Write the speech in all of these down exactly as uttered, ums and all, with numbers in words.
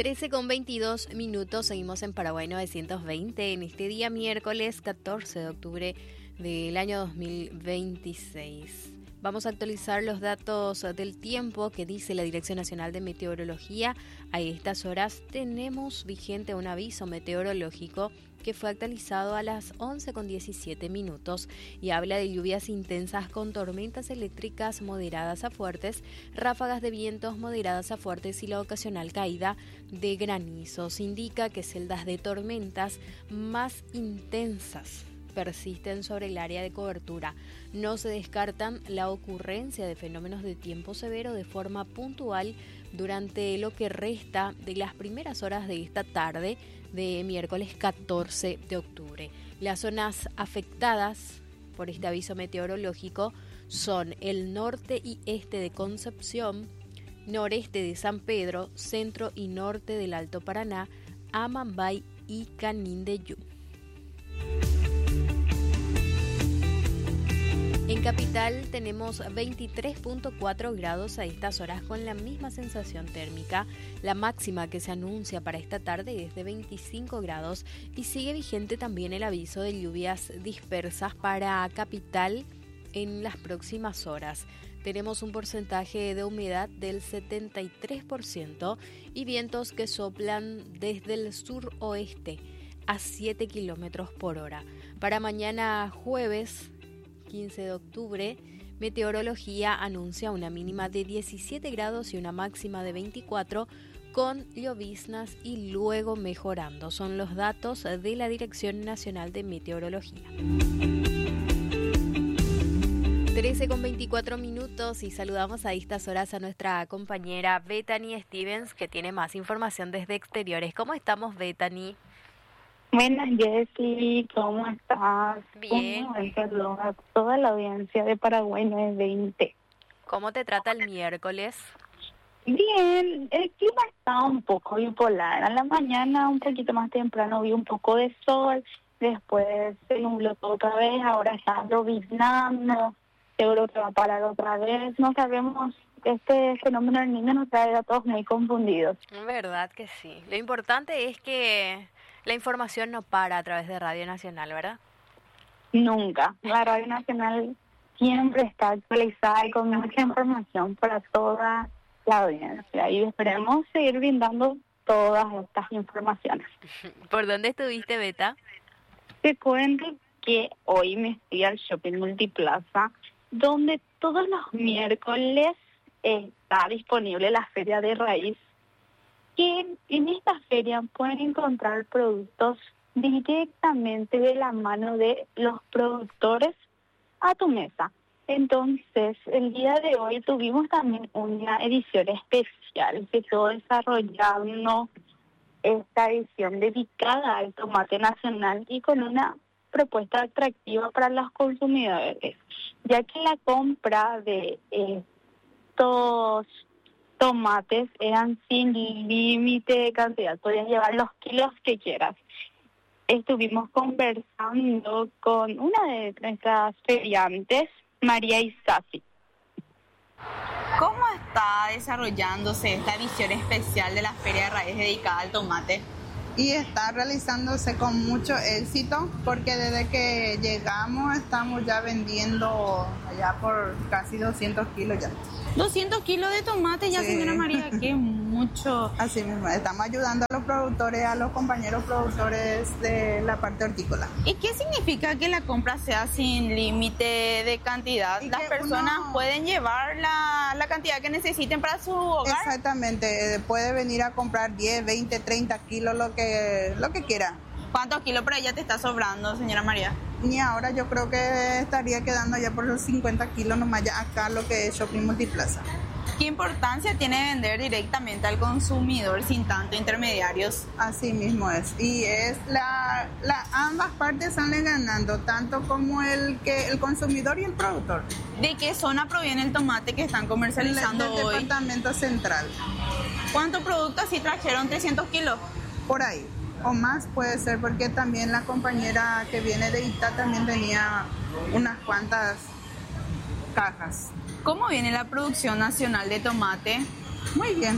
trece con veintidós minutos, seguimos en Paraguay novecientos veinte en este día miércoles catorce de octubre del año dos mil veintiséis. Vamos a actualizar los datos del tiempo que dice la Dirección Nacional de Meteorología. A estas horas tenemos vigente un aviso meteorológico que fue actualizado a las once con diecisiete minutos y habla de lluvias intensas con tormentas eléctricas moderadas a fuertes, ráfagas de vientos moderadas a fuertes y la ocasional caída de granizos. Indica que celdas de tormentas más intensas persisten sobre el área de cobertura. No se descartan la ocurrencia de fenómenos de tiempo severo de forma puntual durante lo que resta de las primeras horas de esta tarde de miércoles catorce de octubre. Las zonas afectadas por este aviso meteorológico son el norte y este de Concepción, noreste de San Pedro, centro y norte del Alto Paraná, Amambay y Canindeyú. En Capital tenemos veintitrés punto cuatro grados a estas horas con la misma sensación térmica. La máxima que se anuncia para esta tarde es de veinticinco grados y sigue vigente también el aviso de lluvias dispersas para Capital en las próximas horas. Tenemos un porcentaje de humedad del setenta y tres por ciento y vientos que soplan desde el suroeste a siete kilómetros por hora. Para mañana jueves quince de octubre, Meteorología anuncia una mínima de diecisiete grados y una máxima de veinticuatro con lloviznas y luego mejorando. Son los datos de la Dirección Nacional de Meteorología. trece con veinticuatro minutos y saludamos a estas horas a nuestra compañera Bethany Stevens que tiene más información desde exteriores. ¿Cómo estamos, Bethany? Buenas, Jessy, ¿cómo estás? Bien. Un saludo a toda la audiencia de Paraguay novecientos veinte. ¿Cómo te trata el miércoles? Bien, el clima está un poco bipolar. A la mañana, un poquito más temprano, vi un poco de sol, después se nubló todo otra vez, ahora está lloviznando, seguro que va a parar otra vez. No sabemos, este fenómeno del niño nos trae a todos muy confundidos. Verdad que sí. Lo importante es que la información no para a través de Radio Nacional, ¿verdad? Nunca. La Radio Nacional siempre está actualizada y con mucha información para toda la audiencia. Y esperemos seguir brindando todas estas informaciones. ¿Por dónde estuviste, Beta? Te cuento que hoy me fui al Shopping Multiplaza, donde todos los miércoles está disponible la Feria de Raíz, que en esta feria pueden encontrar productos directamente de la mano de los productores a tu mesa. Entonces, el día de hoy tuvimos también una edición especial que estuvo desarrollando esta edición dedicada al tomate nacional y con una propuesta atractiva para los consumidores, ya que la compra de estos tomates eran sin límite de cantidad, podías llevar los kilos que quieras. Estuvimos conversando con una de nuestras feriantes, María Isasi. ¿Cómo está desarrollándose esta edición especial de la Feria de Raíz dedicada al tomate? Y está realizándose con mucho éxito porque desde que llegamos estamos ya vendiendo allá por casi doscientos kilos ya. doscientos kilos de tomate ya, sí. Señora María, que mucho. Así mismo, estamos ayudando a los productores, a los compañeros productores de la parte hortícola. ¿Y qué significa que la compra sea sin límite de cantidad? Las personas uno... pueden llevar la, la cantidad que necesiten para su hogar. Exactamente, puede venir a comprar diez, veinte, treinta kilos, lo que, lo que quiera. ¿Cuántos kilos por ella te está sobrando, señora María? Ni ahora yo creo que estaría quedando ya por los cincuenta kilos nomás ya acá lo que es Shopping Multiplaza. ¿Qué importancia tiene vender directamente al consumidor sin tanto intermediarios? Así mismo es. Y es la, la ambas partes salen ganando, tanto como el que el consumidor y el productor. ¿De qué zona proviene el tomate que están comercializando del, del hoy? Departamento Central. ¿Cuántos productos sí trajeron? ¿trescientos kilos? Por ahí. O más puede ser, porque también la compañera que viene de Ita también tenía unas cuantas cajas. ¿Cómo viene la producción nacional de tomate? Muy bien.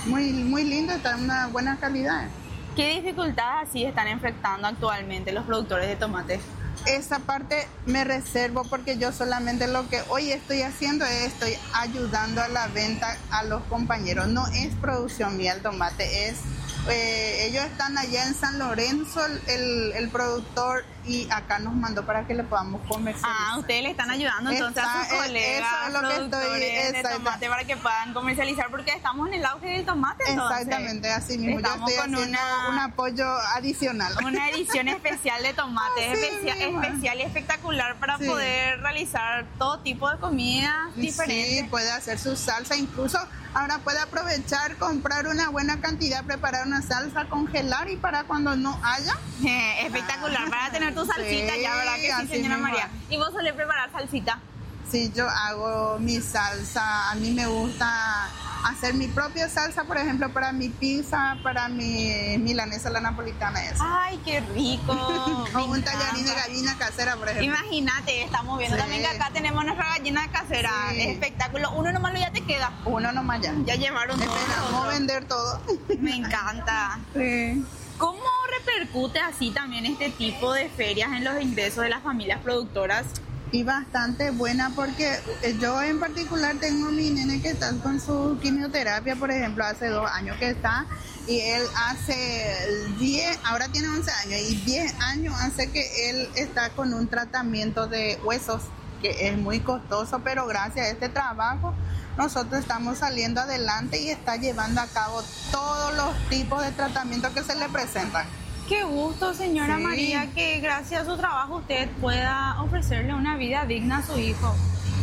muy, muy lindo, está en una buena calidad. ¿Qué dificultades así están enfrentando actualmente los productores de tomate? Esa parte me reservo porque yo solamente lo que hoy estoy haciendo es estoy ayudando a la venta a los compañeros. No es producción mía el tomate, es eh, ellos están allá en San Lorenzo, el, el productor, y acá nos mandó para que le podamos comercializar. Ah, ustedes le están ayudando entonces Está, a sus colegas eso es lo que productores estoy, de tomate para que puedan comercializar, porque estamos en el auge del tomate. Entonces, exactamente, así mismo. estamos yo estoy con haciendo una, un apoyo adicional. Una edición especial de tomate, Así especia, mismo. especial y espectacular para Sí. poder realizar todo tipo de comidas diferentes. Sí, puede hacer su salsa, incluso ahora puede aprovechar, comprar una buena cantidad, preparar una salsa, congelar, y para cuando no haya. Eh, espectacular, Ah, para tener tu salsita, sí, ya, ¿verdad que sí, así señora mismo. María? ¿Y vos solés preparar salsita? Sí, yo hago mi salsa, a mí me gusta hacer mi propia salsa, por ejemplo, para mi pizza, para mi milanesa, la napolitana, eso. Ay, qué rico. O un tallarín de gallina casera, por ejemplo. Imagínate, estamos viendo Sí. también que acá tenemos nuestra gallina casera. Sí. Es espectáculo. Uno nomás lo ya te queda. Uno nomás ya. Ya llevaron todo. Esperamos nosotros. vender todo. Me encanta. Sí. ¿Cómo repercute así también este tipo de ferias en los ingresos de las familias productoras? Y bastante buena porque yo en particular tengo a mi nene que está con su quimioterapia, por ejemplo, hace dos años que está, y él hace diez, ahora tiene once años, y diez años hace que él está con un tratamiento de huesos que es muy costoso, pero gracias a este trabajo nosotros estamos saliendo adelante y está llevando a cabo todos los tipos de tratamientos que se le presentan. Qué gusto, señora Sí. María, que gracias a su trabajo usted pueda ofrecerle una vida digna a su hijo.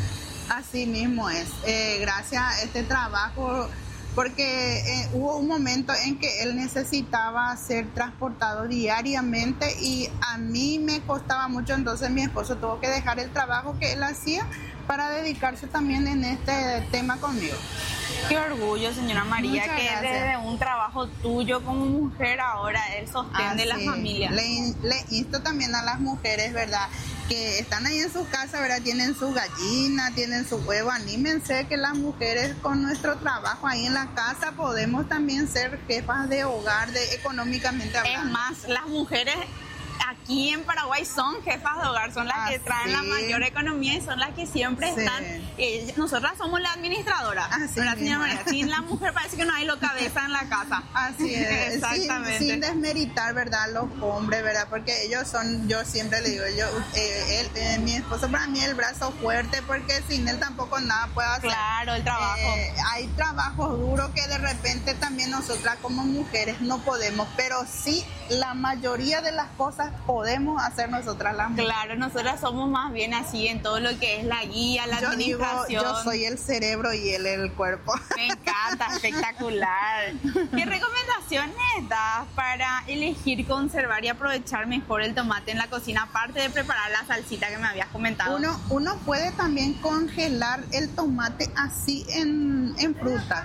Así mismo es, eh, gracias a este trabajo, porque eh, hubo un momento en que él necesitaba ser transportado diariamente y a mí me costaba mucho, entonces mi esposo tuvo que dejar el trabajo que él hacía para dedicarse también en este tema conmigo. Qué orgullo, señora María, Muchas que gracias. desde un trabajo tuyo como mujer ahora el sostén de la Así, familia. Le, le insto también a las mujeres, ¿verdad?, que están ahí en sus casas, ¿verdad?, tienen su gallina, tienen su huevo, anímense que las mujeres con nuestro trabajo ahí en la casa podemos también ser jefas de hogar, de económicamente hablando. Es más, las mujeres aquí en Paraguay son jefas de hogar, son las Ah, que traen sí. la mayor economía y son las que siempre Sí. están. Eh, nosotras somos la administradora, Así ¿verdad, señora mismo. María? Sin la mujer parece que no hay lo cabeza en la casa. Así es, Exactamente. Sin, sin desmeritar, ¿verdad?, los hombres, ¿verdad?, porque ellos son, yo siempre le digo, yo, eh, él, eh, mi esposo para mí es el brazo fuerte, porque sin él tampoco nada puedo hacer. Claro, el trabajo. Eh, hay trabajos duros que de repente también nosotras como mujeres no podemos, pero sí la mayoría de las cosas podemos hacer nosotras las mujeres. Claro, nosotras somos más bien así en todo lo que es la guía, la Yo digo, administración. yo soy el cerebro y él el cuerpo. Me encanta, espectacular. ¿Qué recomendaciones das para elegir, conservar y aprovechar mejor el tomate en la cocina, aparte de preparar la salsita que me habías comentado? Uno, uno puede también congelar el tomate así en, en frutas.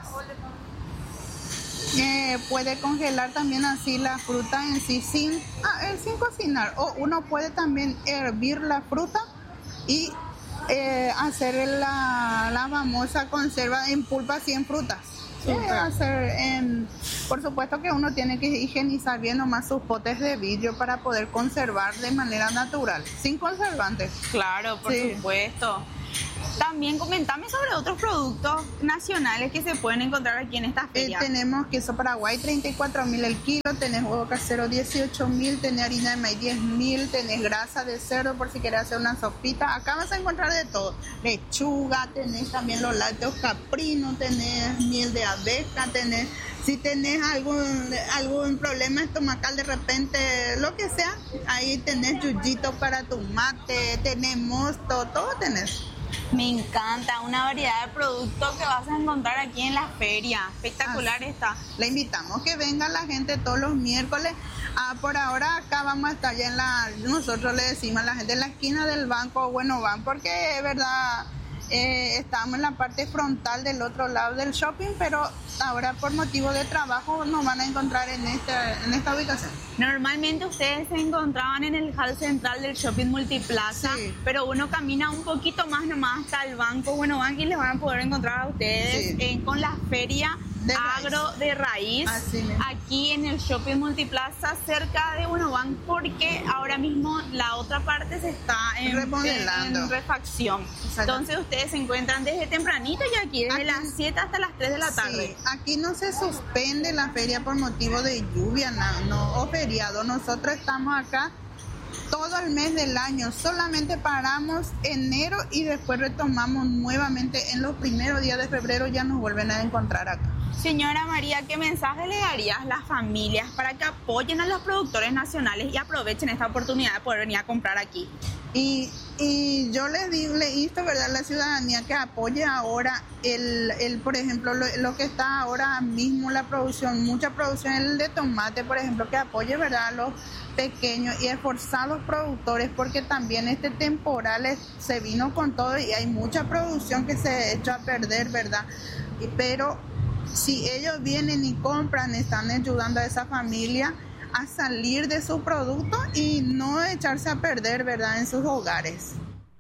Eh, puede congelar también así la fruta en sí sin, ah, eh, sin cocinar. O uno puede también hervir la fruta y eh, hacer la, la famosa conserva en pulpa así en frutas. Eh, hacer en, por supuesto que uno tiene que higienizar bien nomás sus potes de vidrio para poder conservar de manera natural, sin conservantes. Claro, por Sí. supuesto. También comentame sobre otros productos nacionales que se pueden encontrar aquí en esta Eh, feria. tenemos queso Paraguay treinta y cuatro mil el kilo, tenés huevo casero dieciocho mil, tenés harina de maíz diez mil, tenés grasa de cerdo por si querés hacer una sopita. Acá vas a encontrar de todo, lechuga, tenés también los lácteos caprinos, tenés miel de abeja, tenés, si tenés algún, algún problema estomacal de repente, lo que sea, ahí tenés yuyito para tu mate, tenemos todo, todo tenés. Me encanta, una variedad de productos que vas a encontrar aquí en la feria. Espectacular Así. está. Le invitamos que venga la gente todos los miércoles. Ah, por ahora acá vamos a estar ya en la, nosotros le decimos a la gente en la esquina del banco Bueno Van, porque es verdad, eh, estamos en la parte frontal del otro lado del shopping, pero ahora por motivo de trabajo nos van a encontrar en esta, en esta ubicación. Normalmente ustedes se encontraban en el hall central del Shopping Multiplaza, Sí. pero uno camina un poquito más nomás hasta el banco Bueno Banco y les van a poder encontrar a ustedes Sí. eh, con la feria de Agro raíz. de Raíz, Así mismo. aquí en el Shopping Multiplaza, cerca de Buenaván, porque ahora mismo la otra parte se está en, Remodelando. en refacción. Entonces ustedes se encuentran desde tempranito y aquí desde Aquí- las siete hasta las tres de la tarde. Sí, aquí no se suspende la feria por motivo de lluvia, no, no, o feriado. Nosotros estamos acá todo el mes del año, solamente paramos enero y después retomamos nuevamente en los primeros días de febrero, ya nos vuelven a encontrar acá. Señora María, ¿qué mensaje le darías a las familias para que apoyen a los productores nacionales y aprovechen esta oportunidad de poder venir a comprar aquí? Y, y yo les digo, le insto, ¿verdad?, a la ciudadanía que apoye ahora el, el por ejemplo, lo, lo que está ahora mismo, la producción, mucha producción, el de tomate, por ejemplo, que apoye, ¿verdad?, a los pequeños y esforzados productores, porque también este temporal es, se vino con todo y hay mucha producción que se echó a perder, ¿verdad? Y, pero si ellos vienen y compran, están ayudando a esa familia a salir de su producto y no echarse a perder, ¿verdad?, en sus hogares.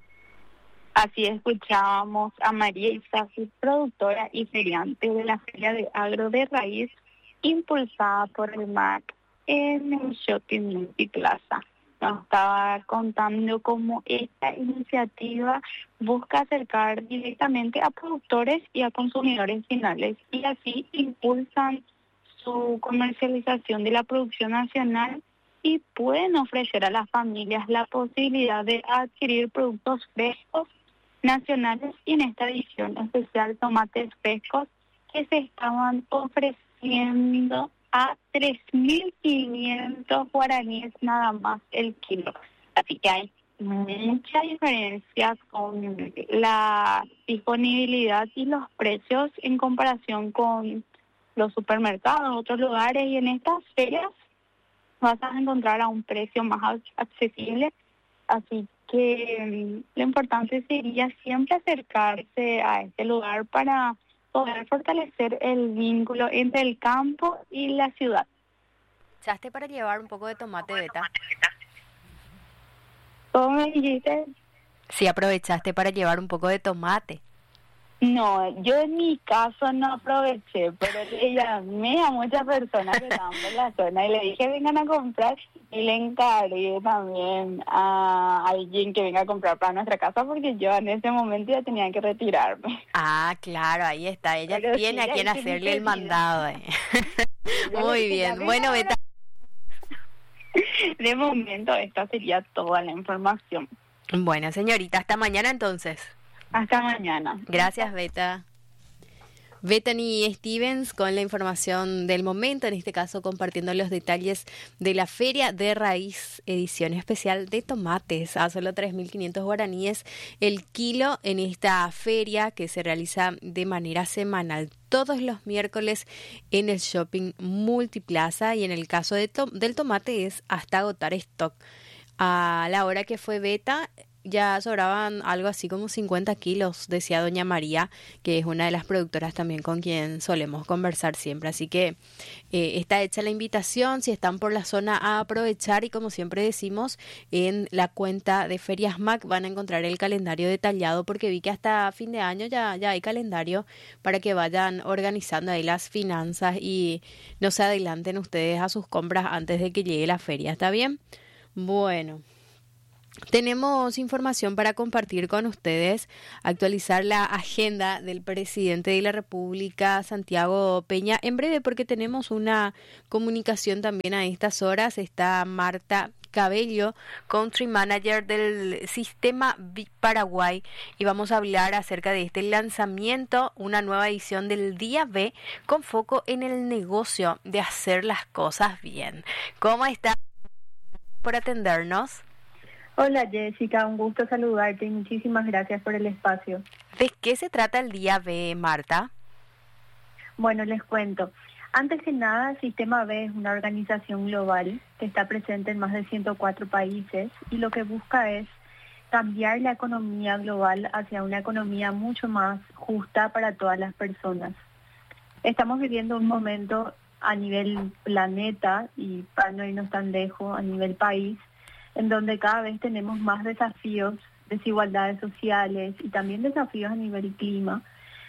Así escuchábamos a María Isafi, productora y feriante de la Feria de Agro de Raíz, impulsada por el M A C en el Shopping Multiplaza. Nos estaba contando cómo esta iniciativa busca acercar directamente a productores y a consumidores finales y así impulsan su comercialización de la producción nacional y pueden ofrecer a las familias la posibilidad de adquirir productos frescos nacionales y en esta edición especial tomates frescos que se estaban ofreciendo a tres mil quinientos guaraníes nada más el kilo. Así que hay mucha diferencia con la disponibilidad y los precios en comparación con los supermercados, otros lugares, y en estas ferias vas a encontrar a un precio más accesible, así que lo importante sería siempre acercarse a este lugar para poder fortalecer el vínculo entre el campo y la ciudad. ¿Echaste para llevar un poco de tomate, Beta? ¿Cómo me dijiste? Sí, aprovechaste para llevar un poco de tomate. No, yo en mi caso no aproveché, pero le llamé a muchas personas que estaban por la zona y le dije vengan a comprar y le encargué también a alguien que venga a comprar para nuestra casa porque yo en ese momento ya tenía que retirarme. Ah, claro, ahí está. Ella Pero tiene sí, a quien ya hacerle tiene el que mandado. Eh. Ya Muy le- bien. ya Bueno, me- Beta. De momento esta sería toda la información. Bueno, señorita, hasta mañana entonces. Hasta mañana. Gracias, Beta. Bethany Stevens con la información del momento, en este caso compartiendo los detalles de la Feria de Raíz, edición especial de tomates, a solo tres mil quinientos guaraníes el kilo en esta feria que se realiza de manera semanal todos los miércoles en el Shopping Multiplaza, y en el caso de to- del tomate es hasta agotar stock. A la hora que fue Beta ya sobraban algo así como cincuenta kilos, decía doña María, que es una de las productoras también con quien solemos conversar siempre. Así que eh, está hecha la invitación, si están por la zona, a aprovechar, y como siempre decimos, en la cuenta de Ferias M A C van a encontrar el calendario detallado, porque vi que hasta fin de año ya, ya hay calendario para que vayan organizando ahí las finanzas y no se adelanten ustedes a sus compras antes de que llegue la feria. ¿Está bien? Bueno. Tenemos información para compartir con ustedes, actualizar la agenda del presidente de la República, Santiago Peña, en breve, porque tenemos una comunicación también a estas horas. Está Marta Cabello, Country Manager del Sistema Big Paraguay, y vamos a hablar acerca de este lanzamiento, una nueva edición del Día B, con foco en el negocio de hacer las cosas bien. ¿Cómo está? Por atendernos. Hola Jessica, un gusto saludarte y muchísimas gracias por el espacio. ¿De qué se trata el Día B, Marta? Bueno, les cuento. Antes que nada, Sistema B es una organización global que está presente en más de ciento cuatro países y lo que busca es cambiar la economía global hacia una economía mucho más justa para todas las personas. Estamos viviendo un momento a nivel planeta y para no irnos tan lejos, a nivel país, en donde cada vez tenemos más desafíos, desigualdades sociales y también desafíos a nivel clima.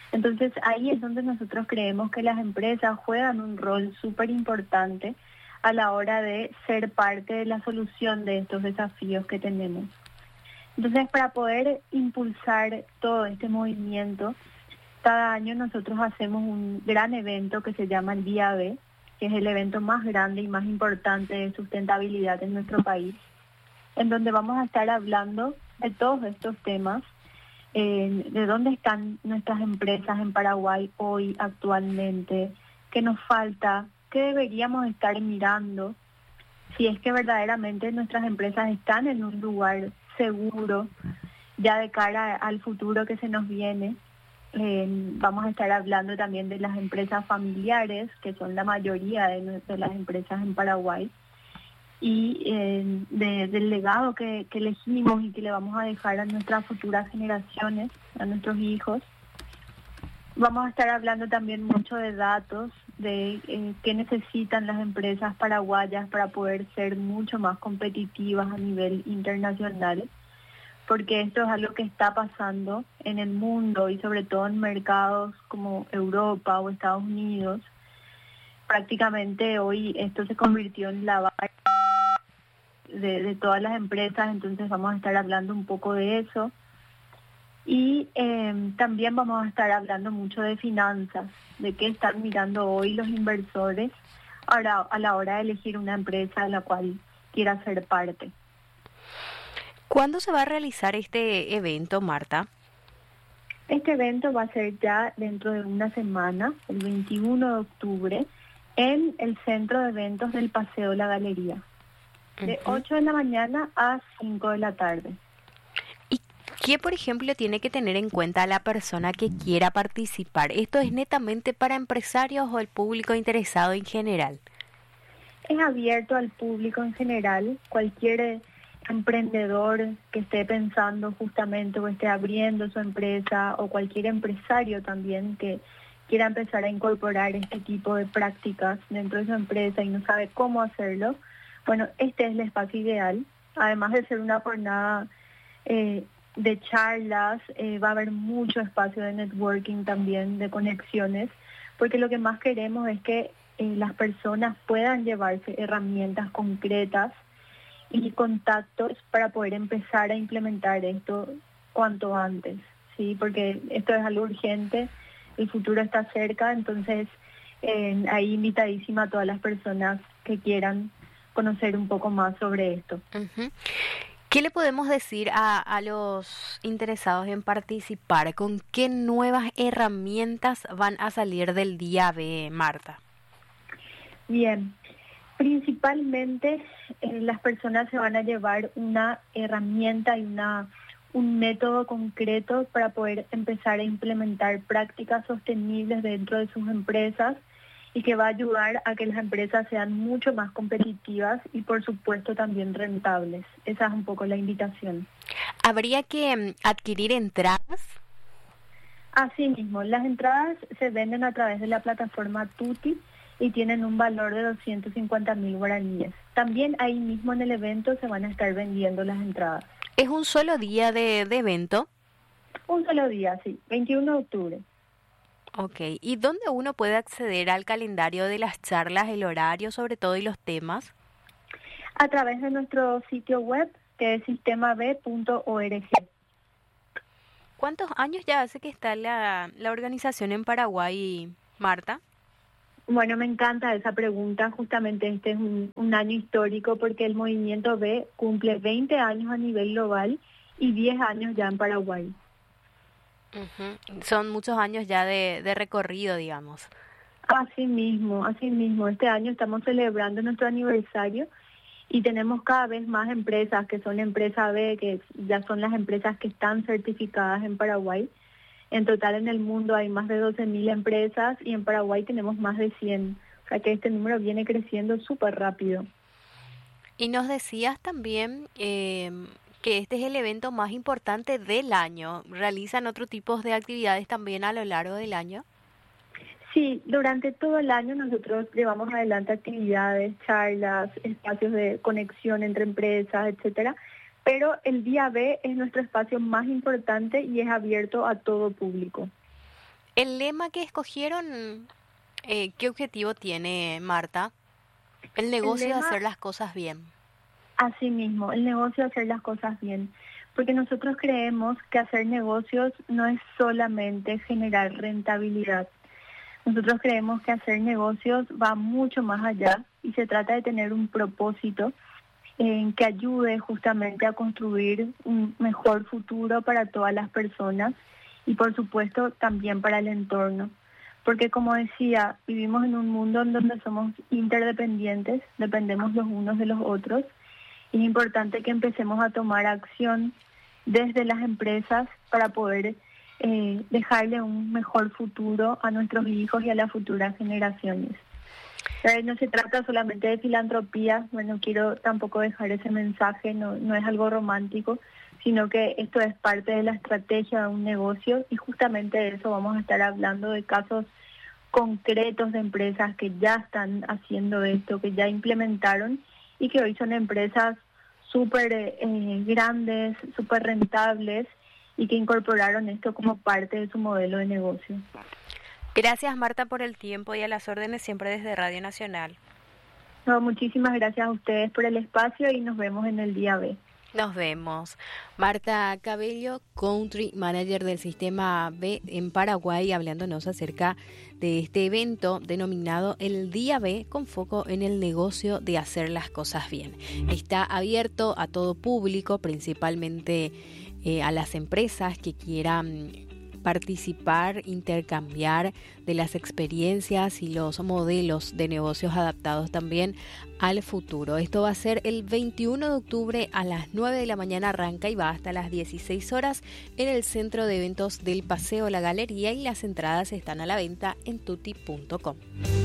Entonces ahí es donde nosotros creemos que las empresas juegan un rol súper importante a la hora de ser parte de la solución de estos desafíos que tenemos. Entonces, para poder impulsar todo este movimiento, cada año nosotros hacemos un gran evento que se llama el Día B, que es el evento más grande y más importante de sustentabilidad en nuestro país, en donde vamos a estar hablando de todos estos temas, eh, de dónde están nuestras empresas en Paraguay hoy actualmente, qué nos falta, qué deberíamos estar mirando, si es que verdaderamente nuestras empresas están en un lugar seguro ya de cara al futuro que se nos viene. Eh, vamos a estar hablando también de las empresas familiares, que son la mayoría de, de las empresas en Paraguay, y eh, de, del legado que, que elegimos y que le vamos a dejar a nuestras futuras generaciones, a nuestros hijos. Vamos a estar hablando también mucho de datos, de eh, qué necesitan las empresas paraguayas para poder ser mucho más competitivas a nivel internacional, porque esto es algo que está pasando en el mundo y sobre todo en mercados como Europa o Estados Unidos. Prácticamente hoy esto se convirtió en la base de, de todas las empresas, entonces vamos a estar hablando un poco de eso. Y eh, también vamos a estar hablando mucho de finanzas, de qué están mirando hoy los inversores ahora, a la hora de elegir una empresa de la cual quiera ser parte. ¿Cuándo se va a realizar este evento, Marta? Este evento va a ser ya dentro de una semana, el veintiuno de octubre, en el centro de eventos del Paseo La Galería, de uh-huh. ocho de la mañana a cinco de la tarde. ¿Qué, por ejemplo, tiene que tener en cuenta la persona que quiera participar? ¿Esto es netamente para empresarios o el público interesado en general? Es abierto al público en general. Cualquier emprendedor que esté pensando justamente o esté abriendo su empresa, o cualquier empresario también que quiera empezar a incorporar este tipo de prácticas dentro de su empresa y no sabe cómo hacerlo, bueno, este es el espacio ideal. Además de ser una jornada eh, de charlas, eh, va a haber mucho espacio de networking también, de conexiones, porque lo que más queremos es que eh, las personas puedan llevarse herramientas concretas y contactos para poder empezar a implementar esto cuanto antes, ¿sí? Porque esto es algo urgente, el futuro está cerca, entonces eh, ahí invitadísima a todas las personas que quieran conocer un poco más sobre esto. Uh-huh. ¿Qué le podemos decir a, a los interesados en participar? ¿Con qué nuevas herramientas van a salir del día B, Marta? Bien, principalmente eh, las personas se van a llevar una herramienta y una un método concreto para poder empezar a implementar prácticas sostenibles dentro de sus empresas y que va a ayudar a que las empresas sean mucho más competitivas y por supuesto también rentables. Esa es un poco la invitación. ¿Habría que um, adquirir entradas? Así mismo, las entradas se venden a través de la plataforma Tuti y tienen un valor de doscientos cincuenta mil guaraníes. También ahí mismo en el evento se van a estar vendiendo las entradas. ¿Es un solo día de, de evento? Un solo día, sí, veintiuno de octubre. Ok, ¿y dónde uno puede acceder al calendario de las charlas, el horario sobre todo y los temas? A través de nuestro sitio web, que es sistema b punto org. ¿Cuántos años ya hace que está la, la organización en Paraguay, Marta? Bueno, me encanta esa pregunta. Justamente este es un, un año histórico porque el Movimiento B cumple veinte años a nivel global y diez años ya en Paraguay. Uh-huh. Son muchos años ya de, de recorrido, digamos. Así mismo, así mismo. Este año estamos celebrando nuestro aniversario y tenemos cada vez más empresas que son Empresa B, que ya son las empresas que están certificadas en Paraguay. En total en el mundo hay más de doce mil empresas y en Paraguay tenemos más de cien. O sea que este número viene creciendo súper rápido. Y nos decías también eh, que este es el evento más importante del año. ¿Realizan otro tipo de actividades también a lo largo del año? Sí, durante todo el año nosotros llevamos adelante actividades, charlas, espacios de conexión entre empresas, etcétera. Pero el día B es nuestro espacio más importante y es abierto a todo público. El lema que escogieron, eh, ¿qué objetivo tiene, Marta? El negocio El lema, de hacer las cosas bien. Así mismo, el negocio de hacer las cosas bien. Porque nosotros creemos que hacer negocios no es solamente generar rentabilidad. Nosotros creemos que hacer negocios va mucho más allá y se trata de tener un propósito en que ayude justamente a construir un mejor futuro para todas las personas y por supuesto también para el entorno. Porque como decía, vivimos en un mundo en donde somos interdependientes, dependemos los unos de los otros y es importante que empecemos a tomar acción desde las empresas para poder eh, dejarle un mejor futuro a nuestros hijos y a las futuras generaciones. Pero no se trata solamente de filantropía, bueno, quiero tampoco dejar ese mensaje, no, no es algo romántico, sino que esto es parte de la estrategia de un negocio y justamente de eso vamos a estar hablando, de casos concretos de empresas que ya están haciendo esto, que ya implementaron y que hoy son empresas súper eh, grandes, súper rentables y que incorporaron esto como parte de su modelo de negocio. Gracias, Marta, por el tiempo y a las órdenes siempre desde Radio Nacional. No, muchísimas gracias a ustedes por el espacio y nos vemos en el día B. Nos vemos. Marta Cabello, Country Manager del Sistema B en Paraguay, hablándonos acerca de este evento denominado el Día B, con foco en el negocio de hacer las cosas bien. Está abierto a todo público, principalmente eh, a las empresas que quieran participar, intercambiar de las experiencias y los modelos de negocios adaptados también al futuro. Esto va a ser el veintiuno de octubre a las nueve de la mañana, arranca y va hasta las dieciséis horas en el Centro de Eventos del Paseo La Galería y las entradas están a la venta en tutti punto com.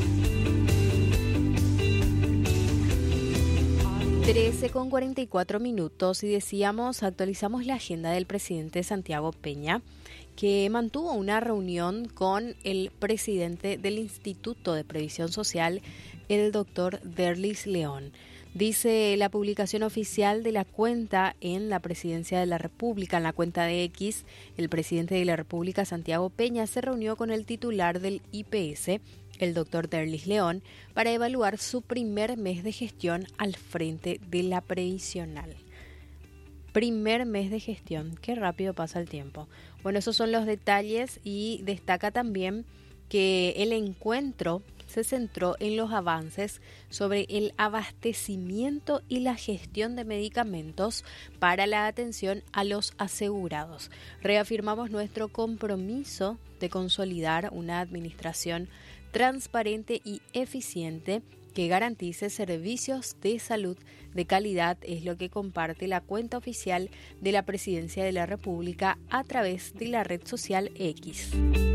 trece con cuarenta y cuatro minutos y decíamos, actualizamos la agenda del presidente Santiago Peña, que mantuvo una reunión con el presidente del Instituto de Previsión Social, el doctor Derlis León. Dice la publicación oficial de la cuenta en la Presidencia de la República, en la cuenta de X, el presidente de la República, Santiago Peña, se reunió con el titular del I P S, el doctor Derlis León, para evaluar su primer mes de gestión al frente de la previsional. Primer mes de gestión, qué rápido pasa el tiempo. Bueno, esos son los detalles y destaca también que el encuentro se centró en los avances sobre el abastecimiento y la gestión de medicamentos para la atención a los asegurados. Reafirmamos nuestro compromiso de consolidar una administración transparente y eficiente que garantice servicios de salud de calidad, es lo que comparte la cuenta oficial de la Presidencia de la República a través de la red social X.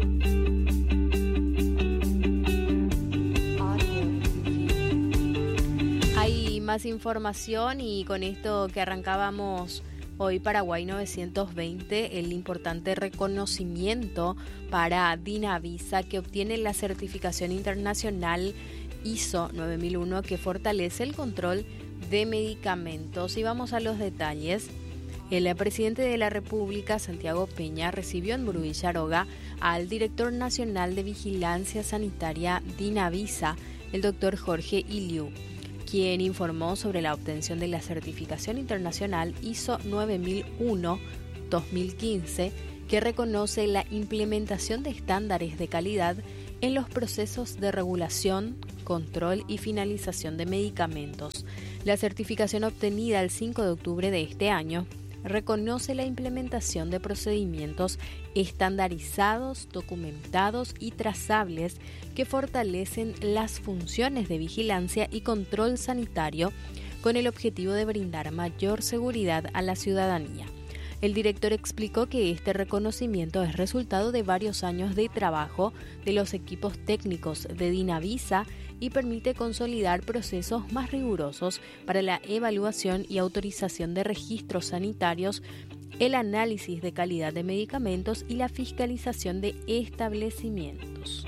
Hay más información y con esto que arrancábamos hoy, Paraguay novecientos veinte, el importante reconocimiento para Dinavisa, que obtiene la certificación internacional I S O nueve mil uno, que fortalece el control de medicamentos. Y vamos a los detalles. El presidente de la República, Santiago Peña, recibió en Buruvilla al director nacional de Vigilancia Sanitaria Dinavisa, el doctor Jorge Iliu, quien informó sobre la obtención de la certificación internacional I S O nueve mil uno dos mil quince, que reconoce la implementación de estándares de calidad en los procesos de regulación, control y finalización de medicamentos. La certificación obtenida el cinco de octubre de este año reconoce la implementación de procedimientos estandarizados, documentados y trazables que fortalecen las funciones de vigilancia y control sanitario con el objetivo de brindar mayor seguridad a la ciudadanía. El director explicó que este reconocimiento es resultado de varios años de trabajo de los equipos técnicos de Dinavisa y permite consolidar procesos más rigurosos para la evaluación y autorización de registros sanitarios, el análisis de calidad de medicamentos y la fiscalización de establecimientos.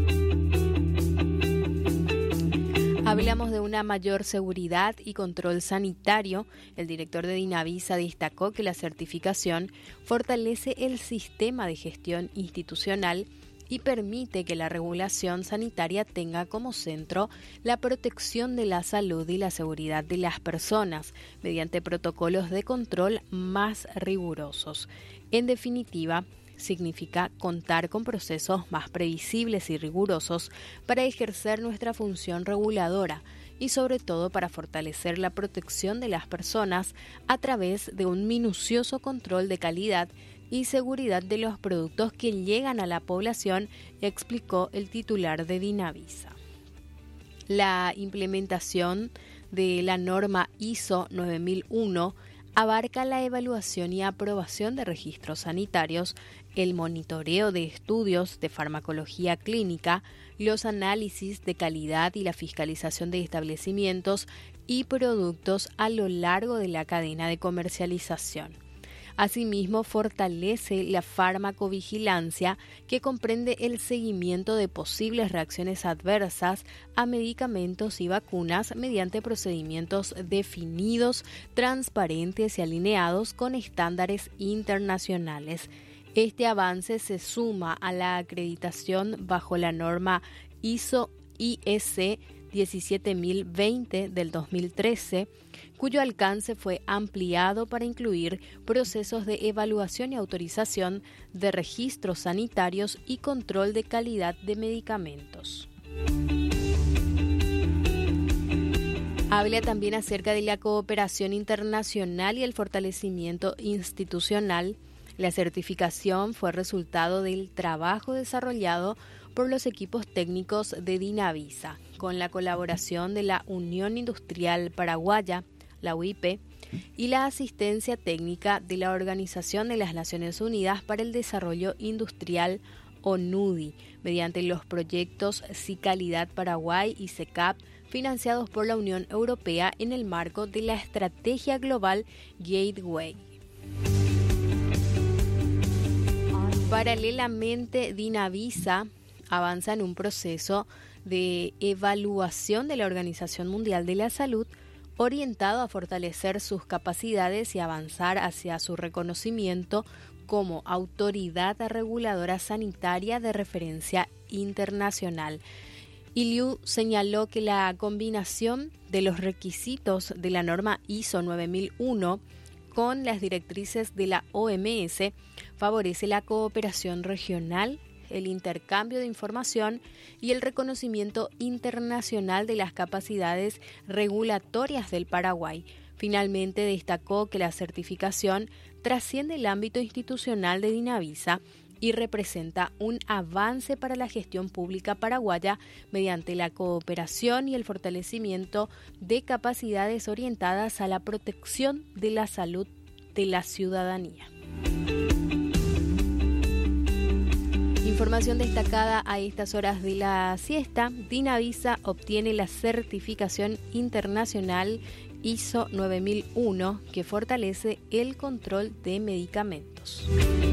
Hablamos de una mayor seguridad y control sanitario. El director de Dinavisa destacó que la certificación fortalece el sistema de gestión institucional y permite que la regulación sanitaria tenga como centro la protección de la salud y la seguridad de las personas mediante protocolos de control más rigurosos. En definitiva, significa contar con procesos más previsibles y rigurosos para ejercer nuestra función reguladora y sobre todo para fortalecer la protección de las personas a través de un minucioso control de calidad y seguridad de los productos que llegan a la población, explicó el titular de Dinavisa. La implementación de la norma I S O nueve mil uno abarca la evaluación y aprobación de registros sanitarios, el monitoreo de estudios de farmacología clínica, los análisis de calidad y la fiscalización de establecimientos y productos a lo largo de la cadena de comercialización. Asimismo, fortalece la farmacovigilancia, que comprende el seguimiento de posibles reacciones adversas a medicamentos y vacunas mediante procedimientos definidos, transparentes y alineados con estándares internacionales. Este avance se suma a la acreditación bajo la norma I S O I E C diecisiete mil veinte del dos mil trece, cuyo alcance fue ampliado para incluir procesos de evaluación y autorización de registros sanitarios y control de calidad de medicamentos. Habla también acerca de la cooperación internacional y el fortalecimiento institucional. La certificación fue resultado del trabajo desarrollado por los equipos técnicos de Dinavisa, con la colaboración de la Unión Industrial Paraguaya, la U I P, y la asistencia técnica de la Organización de las Naciones Unidas para el Desarrollo Industrial, O N U D I, mediante los proyectos SICalidad Paraguay y SECAP, financiados por la Unión Europea en el marco de la Estrategia Global Gateway. Paralelamente, Dinavisa avanza en un proceso de evaluación de la Organización Mundial de la Salud orientado a fortalecer sus capacidades y avanzar hacia su reconocimiento como autoridad reguladora sanitaria de referencia internacional. Iliu señaló que la combinación de los requisitos de la norma I S O nueve mil uno con las directrices de la O M S favorece la cooperación regional, el intercambio de información y el reconocimiento internacional de las capacidades regulatorias del Paraguay. Finalmente, destacó que la certificación trasciende el ámbito institucional de Dinavisa y representa un avance para la gestión pública paraguaya mediante la cooperación y el fortalecimiento de capacidades orientadas a la protección de la salud de la ciudadanía. Información destacada a estas horas de la siesta. Dinavisa obtiene la certificación internacional I S O nueve mil uno que fortalece el control de medicamentos.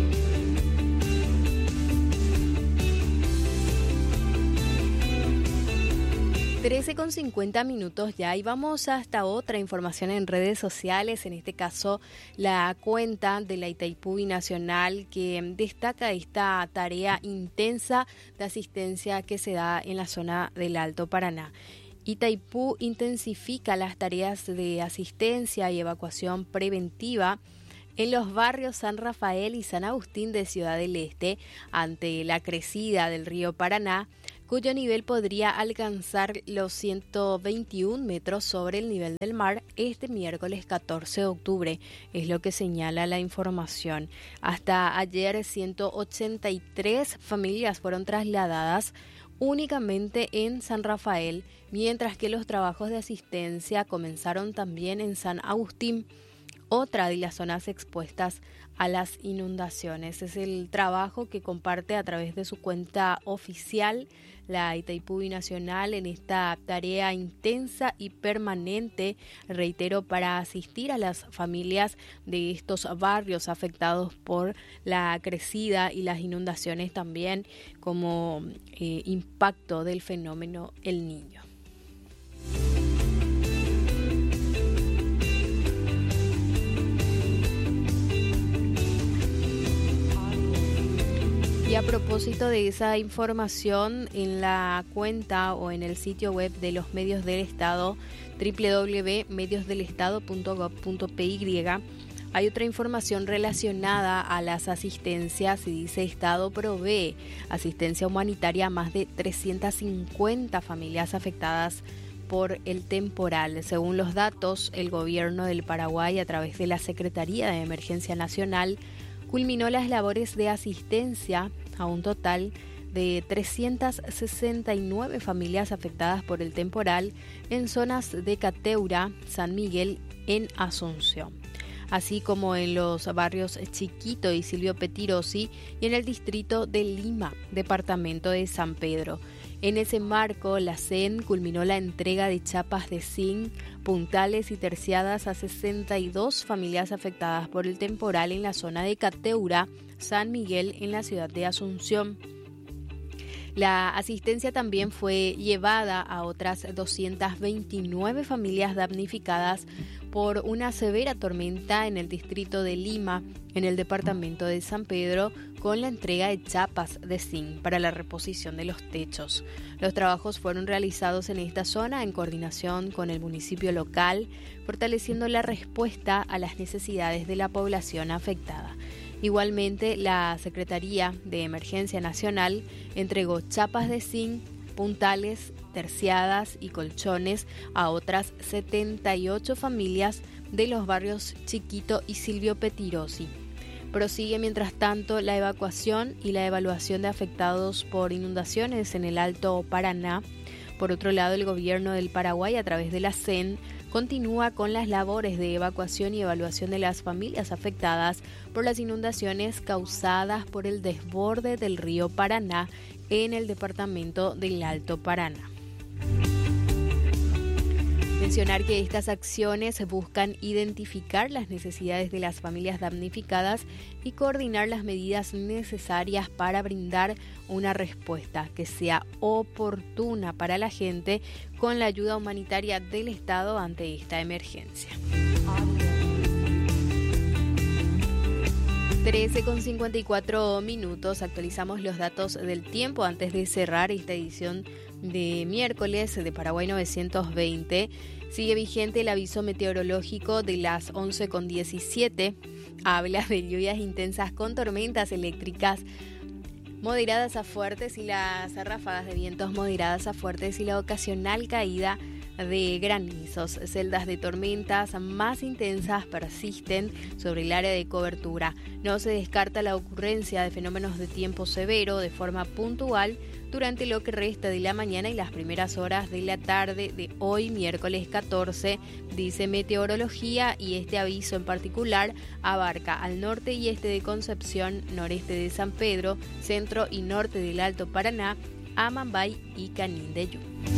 trece con cincuenta minutos ya y vamos hasta otra información en redes sociales, en este caso la cuenta de la Itaipú Binacional, que destaca esta tarea intensa de asistencia que se da en la zona del Alto Paraná. Itaipú intensifica las tareas de asistencia y evacuación preventiva en los barrios San Rafael y San Agustín de Ciudad del Este ante la crecida del río Paraná, cuyo nivel podría alcanzar los ciento veintiún metros sobre el nivel del mar este miércoles catorce de octubre, es lo que señala la información. Hasta ayer ciento ochenta y tres familias fueron trasladadas únicamente en San Rafael, mientras que los trabajos de asistencia comenzaron también en San Agustín, otra de las zonas expuestas a las inundaciones. Es el trabajo que comparte a través de su cuenta oficial la Itaipú Binacional en esta tarea intensa y permanente, reitero, para asistir a las familias de estos barrios afectados por la crecida y las inundaciones también como eh, impacto del fenómeno El Niño. Y a propósito de esa información, en la cuenta o en el sitio web de los medios del Estado, doble u doble u doble u punto medios del estado punto gob punto pe y, hay otra información relacionada a las asistencias y dice: Estado provee asistencia humanitaria a más de trescientas cincuenta familias afectadas por el temporal. Según los datos, el gobierno del Paraguay, a través de la Secretaría de Emergencia Nacional, culminó las labores de asistencia a un total de trescientas sesenta y nueve familias afectadas por el temporal en zonas de Cateura, San Miguel, en Asunción, así como en los barrios Chiquito y Silvio Pettirossi y en el distrito de Lima, departamento de San Pedro. En ese marco, la C E N culminó la entrega de chapas de zinc, puntales y terciadas a sesenta y dos familias afectadas por el temporal en la zona de Cateura, San Miguel, en la ciudad de Asunción. La asistencia también fue llevada a otras doscientas veintinueve familias damnificadas por una severa tormenta en el distrito de Lima, en el departamento de San Pedro, con la entrega de chapas de zinc para la reposición de los techos. Los trabajos fueron realizados en esta zona en coordinación con el municipio local, fortaleciendo la respuesta a las necesidades de la población afectada. Igualmente, la Secretaría de Emergencia Nacional entregó chapas de zinc, puntales, terciadas y colchones a otras setenta y ocho familias de los barrios Chiquito y Silvio Pettirossi. Prosigue, mientras tanto, la evacuación y la evaluación de afectados por inundaciones en el Alto Paraná. Por otro lado, el gobierno del Paraguay, a través de la C E N, continúa con las labores de evacuación y evaluación de las familias afectadas por las inundaciones causadas por el desborde del río Paraná en el departamento del Alto Paraná. Mencionar que estas acciones buscan identificar las necesidades de las familias damnificadas y coordinar las medidas necesarias para brindar una respuesta que sea oportuna para la gente con la ayuda humanitaria del Estado ante esta emergencia. trece con cincuenta y cuatro minutos, actualizamos los datos del tiempo antes de cerrar esta edición de miércoles de Paraguay novecientos veinte. Sigue vigente el aviso meteorológico de las once con diecisiete. Habla de lluvias intensas con tormentas eléctricas moderadas a fuertes y las ráfagas de vientos moderadas a fuertes y la ocasional caída de granizos. Celdas de tormentas más intensas persisten sobre el área de cobertura. No se descarta la ocurrencia de fenómenos de tiempo severo de forma puntual durante lo que resta de la mañana y las primeras horas de la tarde de hoy, miércoles catorce, dice Meteorología, y este aviso en particular abarca al norte y este de Concepción, noreste de San Pedro, centro y norte del Alto Paraná, Amambay y Canindeyú.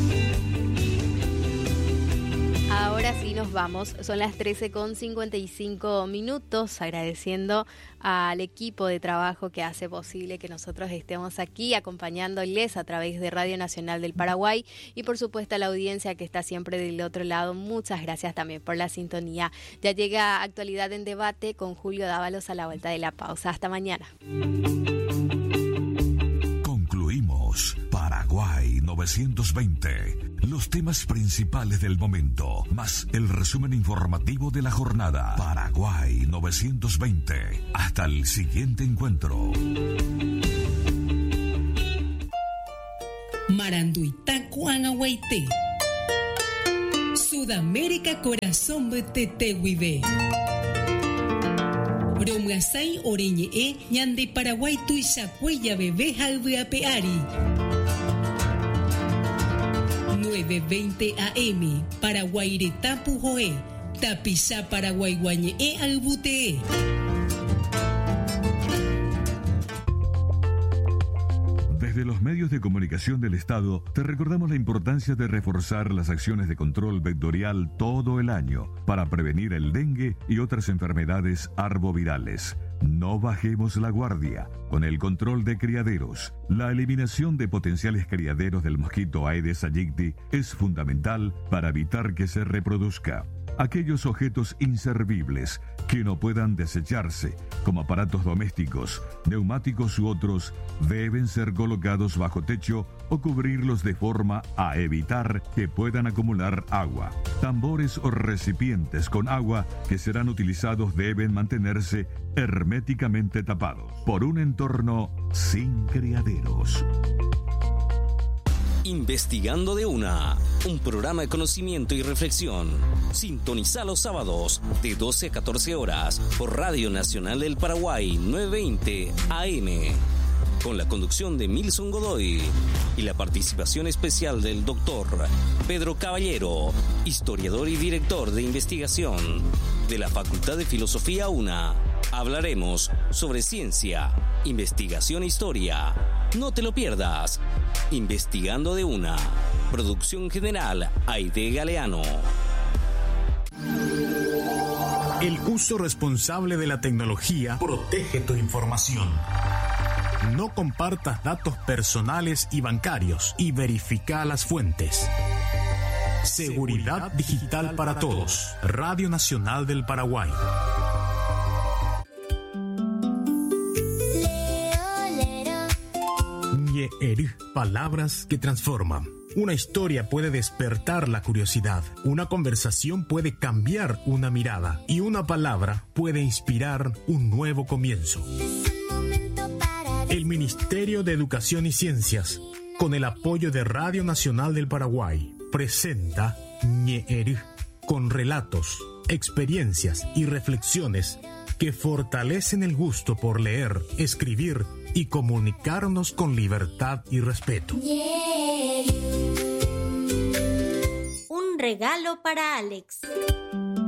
Ahora sí nos vamos, son las trece con cincuenta y cinco minutos, agradeciendo al equipo de trabajo que hace posible que nosotros estemos aquí acompañándoles a través de Radio Nacional del Paraguay y por supuesto a la audiencia que está siempre del otro lado. Muchas gracias también por la sintonía. Ya llega Actualidad en Debate con Julio Dávalos a la vuelta de la pausa. Hasta mañana. Concluimos Paraguay novecientos veinte. Los temas principales del momento, más el resumen informativo de la jornada. Paraguay novecientos veinte. Hasta el siguiente encuentro. Maranduita Cuanahuaité. Sudamérica Corazón Betetehuibe. Romuasai Oreñe Ñande Paraguay Tuisacuella Bebé Jalbeapeari. nueve veinte A M, Paraguaireta Pujoé, Tapizá Paraguayguañe Albutee. Desde los medios de comunicación del Estado, te recordamos la importancia de reforzar las acciones de control vectorial todo el año para prevenir el dengue y otras enfermedades arbovirales. No bajemos la guardia. Con el control de criaderos, la eliminación de potenciales criaderos del mosquito Aedes aegypti es fundamental para evitar que se reproduzca. Aquellos objetos inservibles que no puedan desecharse, como aparatos domésticos, neumáticos u otros, deben ser colocados bajo techo o cubrirlos de forma a evitar que puedan acumular agua. Tambores o recipientes con agua que serán utilizados deben mantenerse herméticamente tapados por un entorno sin criaderos. Investigando de una, un programa de conocimiento y reflexión. Sintoniza los sábados de doce a catorce horas por Radio Nacional del Paraguay novecientos veinte A M. Con la conducción de Milson Godoy y la participación especial del doctor Pedro Caballero, historiador y director de investigación de la Facultad de Filosofía UNA. Hablaremos sobre ciencia, investigación e historia. No te lo pierdas. Investigando de una. Producción general Aide Galeano. El uso responsable de la tecnología protege tu información. No compartas datos personales y bancarios y verifica las fuentes. Seguridad digital para todos. Radio Nacional del Paraguay. Ñe'er, palabras que transforman. Una historia puede despertar la curiosidad, una conversación puede cambiar una mirada y una palabra puede inspirar un nuevo comienzo. El Ministerio de Educación y Ciencias, con el apoyo de Radio Nacional del Paraguay, presenta Ñe'er, con relatos, experiencias y reflexiones que fortalecen el gusto por leer, escribir y comunicarnos con libertad y respeto. Un regalo para Alex.